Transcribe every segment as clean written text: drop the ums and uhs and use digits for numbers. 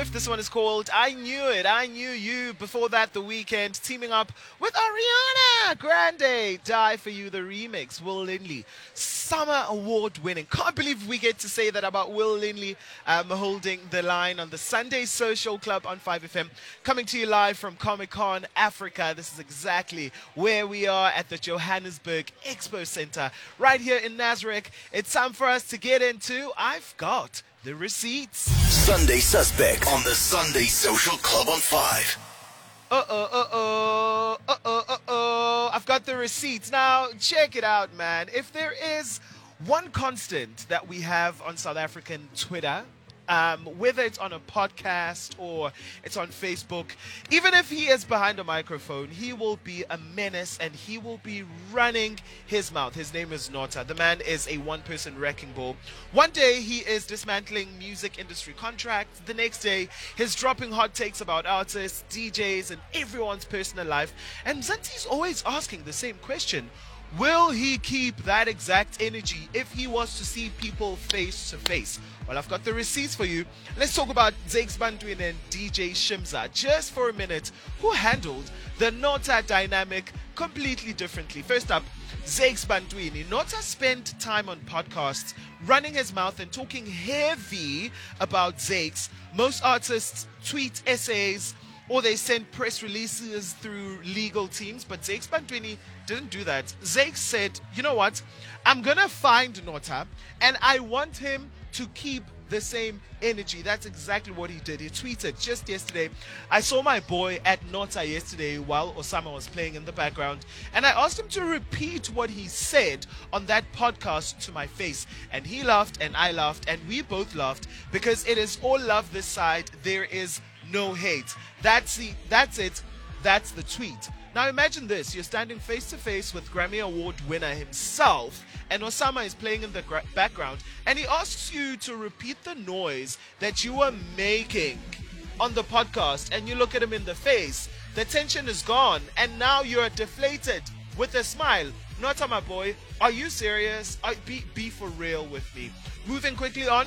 Swift. This one is called I Knew It, I Knew You. Before that, The Weeknd teaming up with Ariana Grande. Die For You, the remix. Will Lindley, Summer Award winning. Can't believe we get to say that about Will Lindley holding the line on the Sunday Social Club on 5FM. Coming to you live from Comic Con Africa. This is exactly where we are at the Johannesburg Expo Center, right here in Nazareth. It's time for us to get into I've Got the Receipts. Sunday Suspect on the Sunday Social Club on 5. I've got the receipts. Now, check it out, man. If there is one constant that we have on South African Twitter, whether it's on a podcast or it's on Facebook, even if he is behind a microphone, he will be a menace and he will be running his mouth. His name is Nota. The man is a one-person wrecking ball. One day he is dismantling music industry contracts. The next day he's dropping hot takes about artists, DJs, and everyone's personal life. And Mzansi's always asking the same question. Will he keep that exact energy if he was to see people face to face? Well, I've got the receipts for you. Let's talk about Zakes Bantwini and DJ Shimza just for a minute, who handled the Nota dynamic completely differently. First up, Zakes Bantwini. Nota spent time on podcasts running his mouth and talking heavy about Zakes. Most artists tweet essays or they send press releases through legal teams, but Zakes Bantwini didn't do that. Zakes said, you know what, I'm gonna find Nota and I want him to keep the same energy. That's exactly what he did. He tweeted just yesterday, I saw my boy at Nota yesterday while Osama was playing in the background, and I asked him to repeat what he said on that podcast to my face, and he laughed and I laughed and we both laughed, because it is all love this side. There is no hate. That's it. That's the tweet. Now imagine this, you're standing face to face with Grammy Award winner himself, and Osama is playing in the background, and he asks you to repeat the noise that you were making on the podcast, and you look at him in the face. The tension is gone, and now you're deflated with a smile. Nota, my boy, are you serious? Be for real with me. Moving quickly on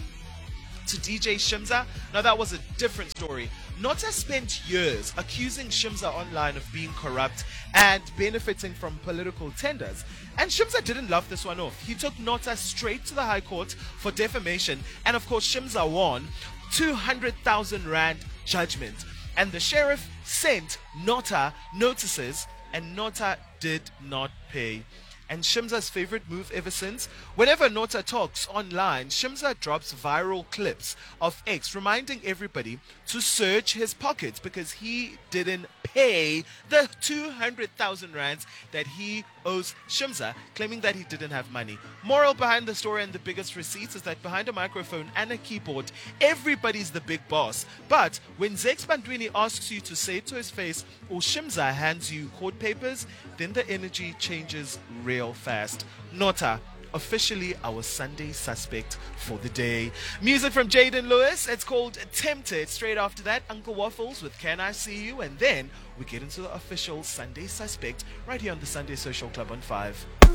to DJ Shimza. Now that was a different story. Nota spent years accusing Shimza online of being corrupt and benefiting from political tenders. And Shimza didn't laugh this one off. He took Nota straight to the High Court for defamation. And of course, Shimza won 200,000 Rand judgment. And the sheriff sent Nota notices, and Nota did not pay. And Shimza's favorite move ever since? Whenever Nota talks online, Shimza drops viral clips of X reminding everybody to search his pockets because he didn't pay the 200,000 rands that he owes Shimza, claiming that he didn't have money. Moral behind the story and the biggest receipts is that behind a microphone and a keyboard, everybody's the big boss. But when Zakes Bantwini asks you to say it to his face, or Shimza hands you court papers, then the energy changes real fast. Nota, officially our Sunday suspect for the day. Music from Jaden Lewis. It's called Tempted. Straight after that, Uncle Waffles with Can I See You? And then we get into the official Sunday suspect right here on the Sunday Social Club on 5.